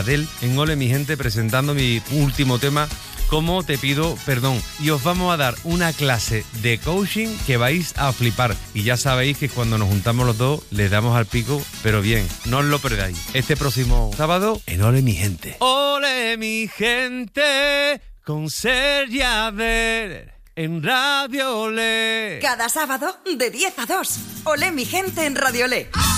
Adele en Ole mi gente presentando mi último tema, Cómo te pido perdón. Y os vamos a dar una clase de coaching que vais a flipar. Y ya sabéis que cuando nos juntamos los dos, le damos al pico, pero bien, no os lo perdáis. Este próximo sábado en Ole mi gente. Ole mi gente con Sergi Adele en Radio Ole. Cada sábado de 10 a 2. Olé mi gente en Radio Olé.